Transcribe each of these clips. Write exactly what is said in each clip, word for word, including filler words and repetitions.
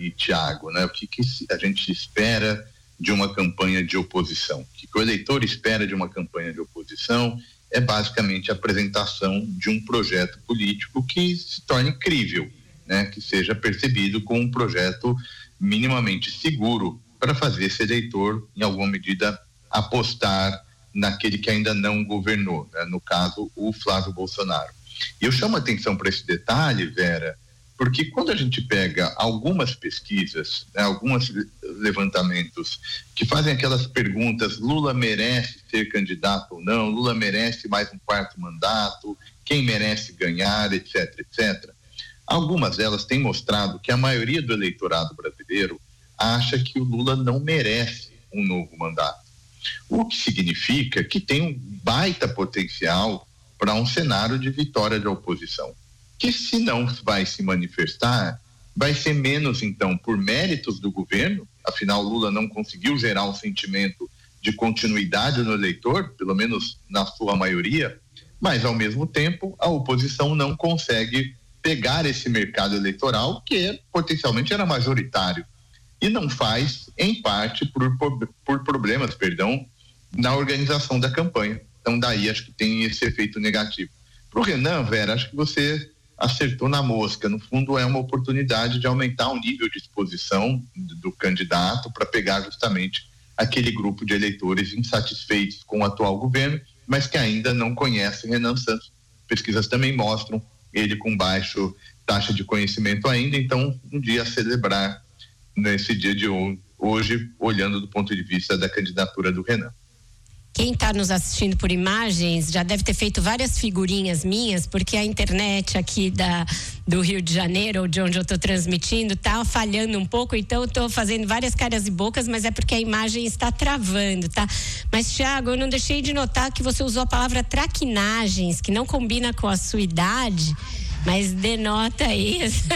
e Tiago, né? O que, que a gente espera de uma campanha de oposição? O que, que o eleitor espera de uma campanha de oposição é basicamente a apresentação de um projeto político que se torne crível, né? Que seja percebido como um projeto minimamente seguro para fazer esse eleitor, em alguma medida, apostar naquele que ainda não governou, né? No caso, o Flávio Bolsonaro. E eu chamo a atenção para esse detalhe, Vera, porque quando a gente pega algumas pesquisas, né, alguns levantamentos que fazem aquelas perguntas: Lula merece ser candidato ou não, Lula merece mais um quarto mandato, quem merece ganhar, etc, etcétera. Algumas delas têm mostrado que a maioria do eleitorado brasileiro acha que o Lula não merece um novo mandato, o que significa que tem um baita potencial para um cenário de vitória da oposição, que se não vai se manifestar, vai ser menos então por méritos do governo, afinal Lula não conseguiu gerar um sentimento de continuidade no eleitor, pelo menos na sua maioria, mas ao mesmo tempo a oposição não consegue pegar esse mercado eleitoral que potencialmente era majoritário, e não faz em parte por, por, por problemas, perdão, na organização da campanha. Então daí acho que tem esse efeito negativo. Para o Renan, Vera, acho que você acertou na mosca. No fundo é uma oportunidade de aumentar o nível de exposição do, do candidato para pegar justamente aquele grupo de eleitores insatisfeitos com o atual governo, mas que ainda não conhecem Renan Santos. Pesquisas também mostram ele com baixo taxa de conhecimento ainda, então um dia a celebrar nesse dia de hoje, olhando do ponto de vista da candidatura do Renan. Quem está nos assistindo por imagens já deve ter feito várias figurinhas minhas, porque a internet aqui da, do Rio de Janeiro, de onde eu estou transmitindo, está falhando um pouco, então eu estou fazendo várias caras e bocas, mas é porque a imagem está travando, tá? Mas, Thiago, eu não deixei de notar que você usou a palavra traquinagens, que não combina com a sua idade, mas denota isso,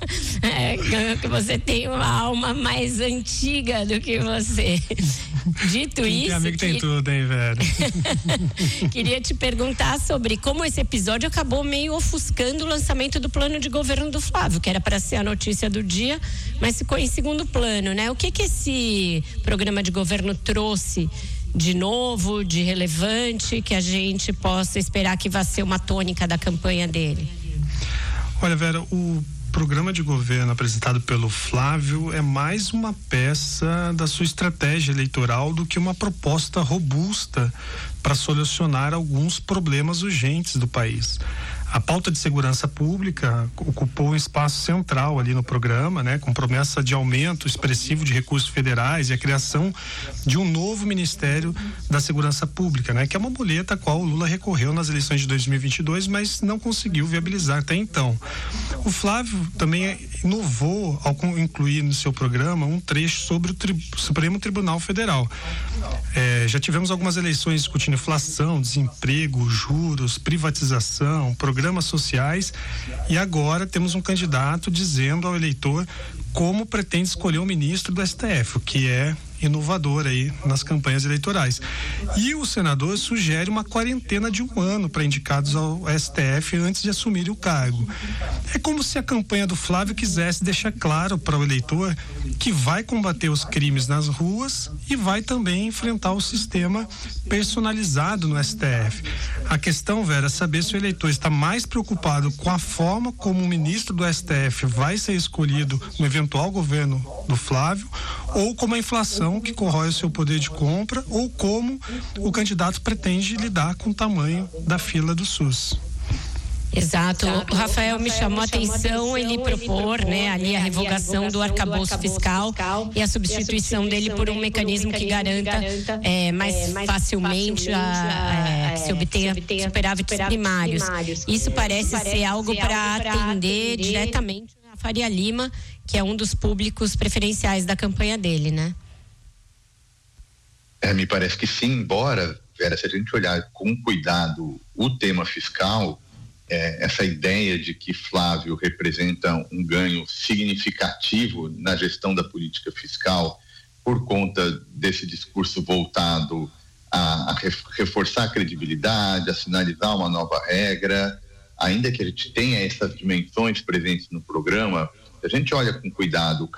é, que você tem uma alma mais antiga do que você. Dito Quem isso... Tem amigo que... tem tudo, hein, velho? Queria te perguntar sobre como esse episódio acabou meio ofuscando o lançamento do plano de governo do Flávio, que era para ser a notícia do dia, mas ficou em segundo plano, né? O que que esse programa de governo trouxe de novo, de relevante, que a gente possa esperar que vá ser uma tônica da campanha dele? Olha, Vera, o programa de governo apresentado pelo Flávio é mais uma peça da sua estratégia eleitoral do que uma proposta robusta para solucionar alguns problemas urgentes do país. A pauta de segurança pública ocupou um espaço central ali no programa, né, com promessa de aumento expressivo de recursos federais e a criação de um novo Ministério da Segurança Pública, né, que é uma muleta a qual o Lula recorreu nas eleições de dois mil e vinte e dois, mas não conseguiu viabilizar até então. O Flávio também inovou ao incluir no seu programa um trecho sobre o tri- Supremo Tribunal Federal. É, já tivemos algumas eleições discutindo inflação, desemprego, juros, privatização, programas sociais, e agora temos um candidato dizendo ao eleitor como pretende escolher o ministro do S T F, o que é inovador aí nas campanhas eleitorais. E o senador sugere uma quarentena de um ano para indicados ao S T F antes de assumir o cargo. É como se a campanha do Flávio quisesse deixar claro para o eleitor que vai combater os crimes nas ruas e vai também enfrentar o sistema personalizado no S T F. A questão, Vera, é saber se o eleitor está mais preocupado com a forma como o ministro do S T F vai ser escolhido no eventual governo do Flávio, ou como a inflação que corrói o seu poder de compra, ou como o candidato pretende lidar com o tamanho da fila do SUS. Exato. O Rafael me chamou a atenção ele propor, né, ali a revogação do arcabouço fiscal e a substituição dele por um mecanismo que garanta é, mais facilmente a, a, que se obtenha superávites primários. Isso parece ser algo para atender diretamente a Faria Lima, que é um dos públicos preferenciais da campanha dele, né? É, me parece que sim, embora, Vera, se a gente olhar com cuidado o tema fiscal, é, essa ideia de que Flávio representa um ganho significativo na gestão da política fiscal por conta desse discurso voltado a, a reforçar a credibilidade, a sinalizar uma nova regra, ainda que a gente tenha essas dimensões presentes no programa, se a gente olha com cuidado